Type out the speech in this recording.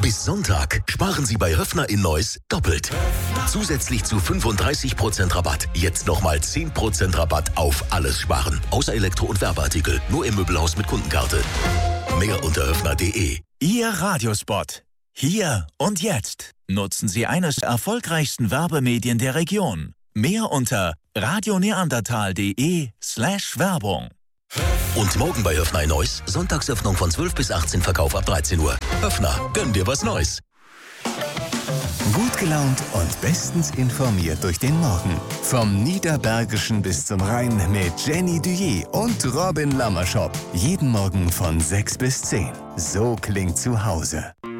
Bis Sonntag sparen Sie bei Höffner in Neuss doppelt. Zusätzlich zu 35% Rabatt. Jetzt nochmal 10% Rabatt auf alles sparen. Außer Elektro- und Werbeartikel. Nur im Möbelhaus mit Kundenkarte. Mehr unter höffner.de. Ihr Radiospot. Hier und jetzt. Nutzen Sie eines der erfolgreichsten Werbemedien der Region. Mehr unter radioneandertal.de/Werbung. Und morgen bei Höffner in Neuss, Sonntagsöffnung von 12 bis 18, Verkauf ab 13 Uhr. Höffner, gönn dir was Neues. Gut gelaunt und bestens informiert durch den Morgen. Vom Niederbergischen bis zum Rhein mit Jenny Duyé und Robin Lammerschop. Jeden Morgen von 6 bis 10. So klingt zu Hause.